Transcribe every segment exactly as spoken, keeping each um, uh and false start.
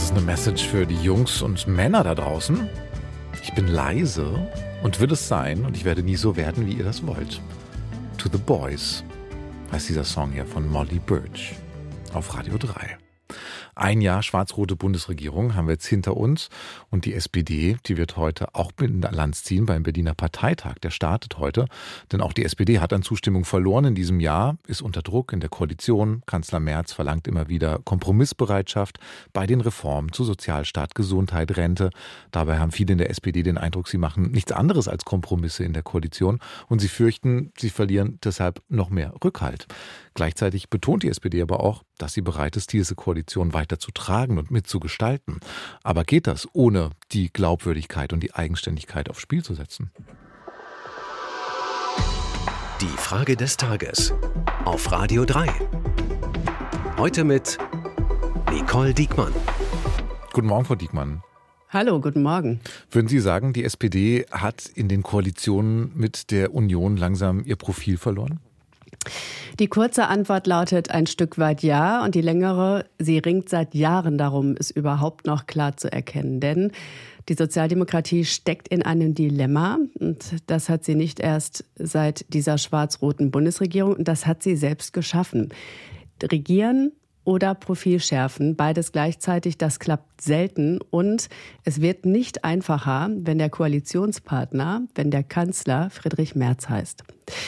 ist eine Message für die Jungs und Männer da draußen. Ich bin leise und will es sein und ich werde nie so werden, wie ihr das wollt. To the Boys heißt dieser Song hier von Molly Birch auf Radio drei. Ein Jahr schwarz-rote Bundesregierung haben wir jetzt hinter uns und die S P D, die wird heute auch in Lanz ziehen beim Berliner Parteitag. Der startet heute, denn auch die S P D hat an Zustimmung verloren in diesem Jahr, ist unter Druck in der Koalition. Kanzler Merz verlangt immer wieder Kompromissbereitschaft bei den Reformen zu Sozialstaat, Gesundheit, Rente. Dabei haben viele in der S P D den Eindruck, sie machen nichts anderes als Kompromisse in der Koalition und sie fürchten, sie verlieren deshalb noch mehr Rückhalt. Gleichzeitig betont die S P D aber auch, dass sie bereit ist, diese Koalition weiter zu tragen und mitzugestalten. Aber geht das, ohne die Glaubwürdigkeit und die Eigenständigkeit aufs Spiel zu setzen? Die Frage des Tages auf Radio drei. Heute mit Nicole Diekmann. Guten Morgen, Frau Diekmann. Hallo, guten Morgen. Würden Sie sagen, die S P D hat in den Koalitionen mit der Union langsam ihr Profil verloren? Die kurze Antwort lautet ein Stück weit ja und die längere, sie ringt seit Jahren darum, es überhaupt noch klar zu erkennen. Denn die Sozialdemokratie steckt in einem Dilemma und das hat sie nicht erst seit dieser schwarz-roten Bundesregierung und das hat sie selbst geschaffen. Regieren oder Profil schärfen, beides gleichzeitig, das klappt selten und es wird nicht einfacher, wenn der Koalitionspartner, wenn der Kanzler Friedrich Merz heißt.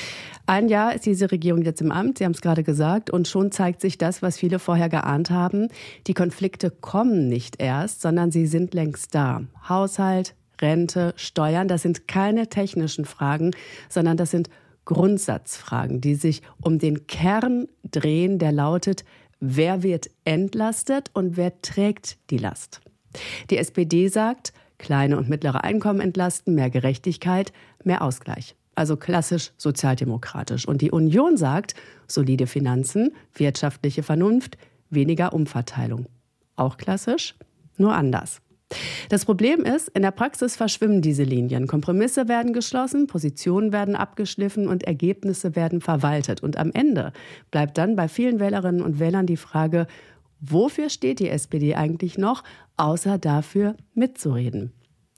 Ein Jahr ist diese Regierung jetzt im Amt, Sie haben es gerade gesagt, und schon zeigt sich das, was viele vorher geahnt haben. Die Konflikte kommen nicht erst, sondern sie sind längst da. Haushalt, Rente, Steuern, das sind keine technischen Fragen, sondern das sind Grundsatzfragen, die sich um den Kern drehen, der lautet, wer wird entlastet und wer trägt die Last? Die S P D sagt, kleine und mittlere Einkommen entlasten, mehr Gerechtigkeit, mehr Ausgleich. Also klassisch sozialdemokratisch. Und die Union sagt, solide Finanzen, wirtschaftliche Vernunft, weniger Umverteilung. Auch klassisch, nur anders. Das Problem ist, in der Praxis verschwimmen diese Linien. Kompromisse werden geschlossen, Positionen werden abgeschliffen und Ergebnisse werden verwaltet. Und am Ende bleibt dann bei vielen Wählerinnen und Wählern die Frage, wofür steht die S P D eigentlich noch, außer dafür mitzureden?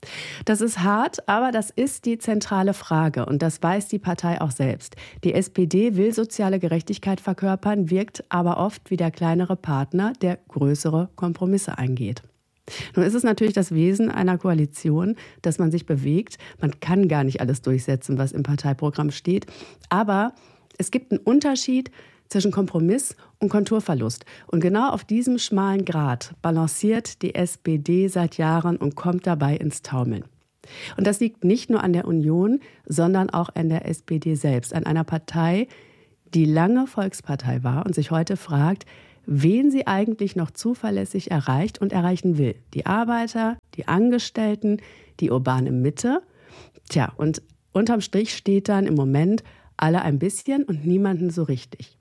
Das ist hart, aber das ist die zentrale Frage und das weiß die Partei auch selbst. Die S P D will soziale Gerechtigkeit verkörpern, wirkt aber oft wie der kleinere Partner, der größere Kompromisse eingeht. Nun ist es natürlich das Wesen einer Koalition, dass man sich bewegt. Man kann gar nicht alles durchsetzen, was im Parteiprogramm steht, aber es gibt einen Unterschied zwischen Kompromiss und Konturverlust. Und genau auf diesem schmalen Grat balanciert die S P D seit Jahren und kommt dabei ins Taumeln. Und das liegt nicht nur an der Union, sondern auch an der S P D selbst, an einer Partei, die lange Volkspartei war und sich heute fragt, wen sie eigentlich noch zuverlässig erreicht und erreichen will. Die Arbeiter, die Angestellten, die urbane Mitte. Tja, und unterm Strich steht dann im Moment alle ein bisschen und niemanden so richtig.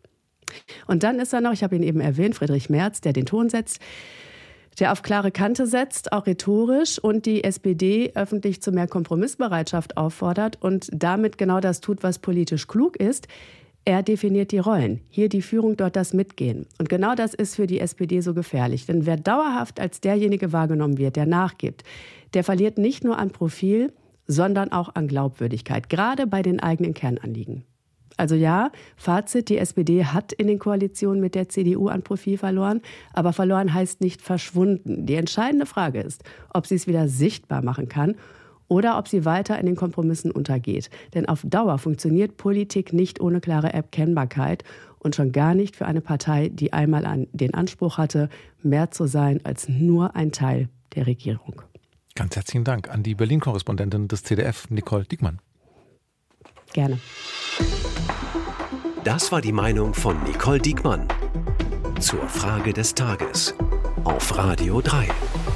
Und dann ist da noch, ich habe ihn eben erwähnt, Friedrich Merz, der den Ton setzt, der auf klare Kante setzt, auch rhetorisch und die S P D öffentlich zu mehr Kompromissbereitschaft auffordert und damit genau das tut, was politisch klug ist. Er definiert die Rollen. Hier die Führung, dort das Mitgehen. Und genau das ist für die S P D so gefährlich. Denn wer dauerhaft als derjenige wahrgenommen wird, der nachgibt, der verliert nicht nur an Profil, sondern auch an Glaubwürdigkeit, gerade bei den eigenen Kernanliegen. Also ja, Fazit, die S P D hat in den Koalitionen mit der C D U an Profil verloren, aber verloren heißt nicht verschwunden. Die entscheidende Frage ist, ob sie es wieder sichtbar machen kann oder ob sie weiter in den Kompromissen untergeht. Denn auf Dauer funktioniert Politik nicht ohne klare Erkennbarkeit und schon gar nicht für eine Partei, die einmal an den Anspruch hatte, mehr zu sein als nur ein Teil der Regierung. Ganz herzlichen Dank an die Berlin-Korrespondentin des C D F, Nicole Diekmann. Gerne. Das war die Meinung von Nicole Diekmann zur Frage des Tages auf Radio drei.